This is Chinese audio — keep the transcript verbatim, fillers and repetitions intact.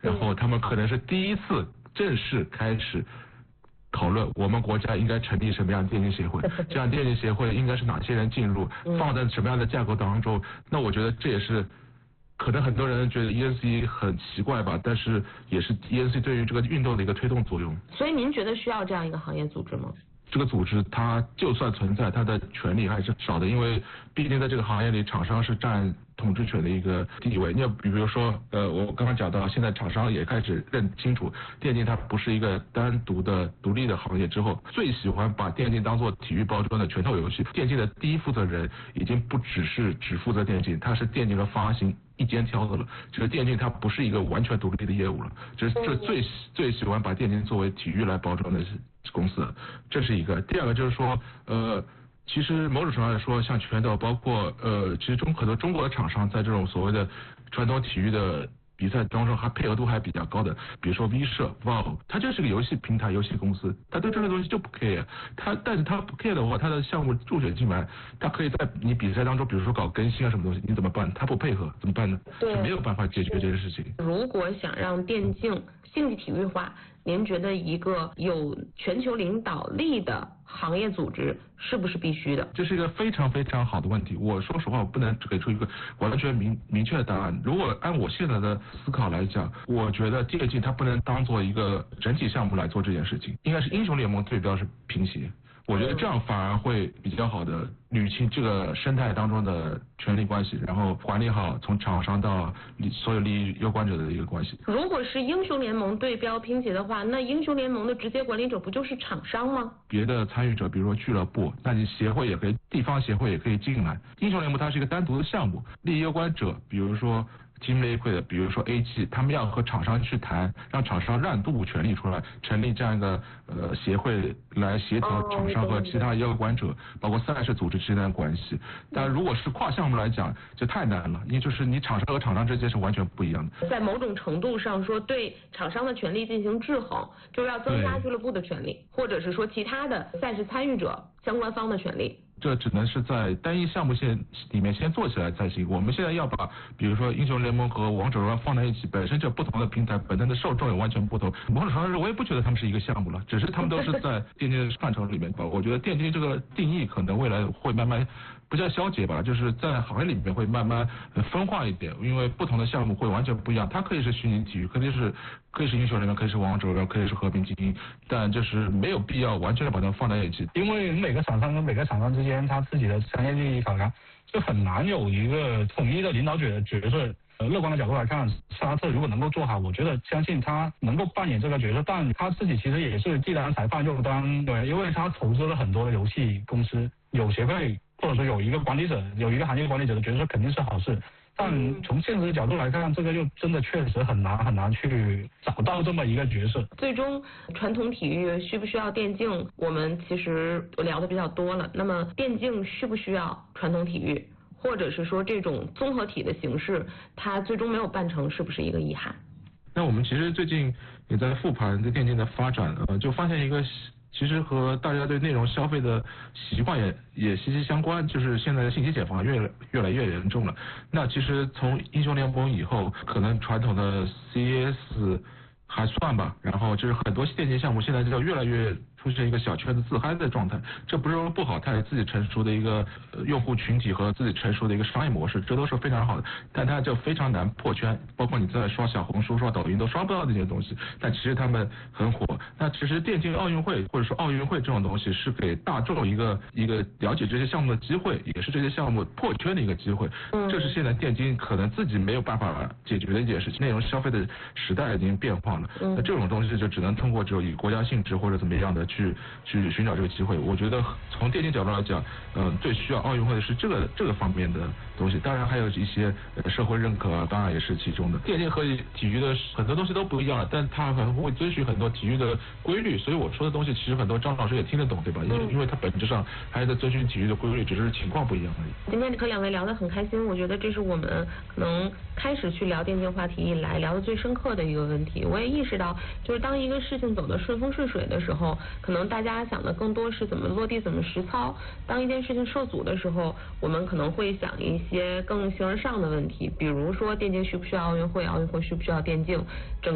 然后他们可能是第一次正式开始讨论我们国家应该成立什么样的电竞协会，这样电竞协会应该是哪些人进入，放在什么样的架构当中。那我觉得这也是可能很多人觉得 E N C 很奇怪吧，但是也是 E N C 对于这个运动的一个推动作用。 所以您觉得需要这样一个行业组织吗？ 这个组织它就算存在，它的权力还是少的，因为毕竟在这个行业里，厂商是占统治权的一个地位。你要比如说，呃，我刚刚讲到，现在厂商也开始认清楚，电竞它不是一个单独的独立的行业之后，最喜欢把电竞当做体育包装的拳头游戏。电竞的第一负责人已经不只是只负责电竞，他是电竞的发行一肩挑的了。就是电竞它不是一个完全独立的业务了，这是这最最喜欢把电竞作为体育来包装的公司，这是一个。第二个就是说，呃，其实某种程度来说，像拳头，包括呃，其实中很多中国的厂商在这种所谓的传统体育的比赛当中，还配合度还比较高的，比如说 V 社、V O W， 它就是个游戏平台、游戏公司，它对这个东西就不 care。它但是它不 care 的话，它的项目入选进来，它可以在你比赛当中，比如说搞更新啊什么东西，你怎么办？它不配合怎么办呢？ 对， 是没有办法解决这件事情。 如果想让电竞竞技体育化，您觉得一个有全球领导力的行业组织是不是必须的？ 这是一个非常非常好的问题。我说实话，我不能给出一个完全明明确的答案。如果按我现在的思考来讲，我觉得电竞它不能当做一个整体项目来做这件事情，应该是英雄联盟对标是平协。我觉得这样反而会比较好的捋清这个生态当中的权力关系，然后管理好从厂商到所有利益攸关者的一个关系。 如果是英雄联盟对标拼协的话，那英雄联盟的直接管理者不就是厂商吗？ 别的参与者，比如说俱乐部，那你协会也可以，地方协会也可以进来。英雄联盟它是一个单独的项目，利益攸关者，比如说Team Liquid，比如说 A G， 他们要和厂商去谈，让厂商让渡权力出来，成立这样一个呃协会来协调厂商和其他业务关者，包括赛事组织之间的关系。但如果是跨项目来讲，就太难了，因为就是你厂商和厂商之间是完全不一样的。 在某种程度上说，对厂商的权利进行制衡，就要增加俱乐部的权利，或者是说其他的赛事参与者相关方的权利。 这只能是在单一项目线里面先做起来才行。我们现在要把，比如说英雄联盟和王者荣耀放在一起，本身就不同的平台，本身的受众也完全不同。某种程度上，我也不觉得他们是一个项目了，只是他们都是在电竞范畴里面吧。我觉得电竞这个定义可能未来会慢慢不叫消解吧，就是在行业里面会慢慢分化一点，因为不同的项目会完全不一样。它可以是虚拟体育，可以是可以是英雄联盟，可以是王者荣耀，可以是和平精英，但就是没有必要完全的把它们放在一起， 因为每个厂商跟每个厂商之间，他自己的商业利益考量，就很难有一个统一的领导角角色。呃，乐观的角度来看，沙特如果能够做好，我觉得相信他能够扮演这个角色，但他自己其实也是既当裁判又当对，因为他投资了很多的游戏公司，有协会或者说有一个管理者，有一个行业管理者的角色肯定是好事。但从现实角度来看，这个又真的确实很难很难去找到这么一个角色。 最终，传统体育需不需要电竞？我们其实聊的比较多了。那么，电竞需不需要传统体育？或者是说这种综合体的形式，它最终没有办成，是不是一个遗憾？ 那我们其实最近也在复盘这电竞的发展，呃，就发现一个其实和大家对内容消费的习惯也也息息相关，就是现在的信息茧房越越来越严重了。那其实从英雄联盟以后，可能传统的 C S 还算吧，然后就是很多电竞项目现在就越来越出现一个小圈子自嗨的状态，这不是说不好，它有自己成熟的一个用户群体和自己成熟的一个商业模式，这都是非常好的，但它就非常难破圈，包括你在刷小红书、刷抖音都刷不到这些东西，但其实他们很火。那其实电竞奥运会或者说奥运会这种东西是给大众一个一个了解这些项目的机会，也是这些项目破圈的一个机会，这是现在电竞可能自己没有办法解决的一件事情。内容消费的时代已经变化了，那这种东西就只能通过只有以国家性质或者怎么样的去去寻找这个机会。我觉得从电竞角度来讲，呃，最需要奥运会的是这个这个方面的东西，当然还有一些社会认可，当然也是其中的。电竞和体育的很多东西都不一样了，但它可能会遵循很多体育的规律，所以我说的东西其实很多张老师也听得懂，对吧？因为因为它本质上还是在遵循体育的规律，只是情况不一样而已。 今天和两位聊得很开心，我觉得这是我们可能开始去聊电竞话题以来聊得最深刻的一个问题。我也意识到，就是当一个事情走得顺风顺水的时候，可能大家想的更多是怎么落地、怎么实操。当一件事情受阻的时候，我们可能会想一些更形而上的问题，比如说电竞需不需要奥运会，奥运会需不需要电竞，整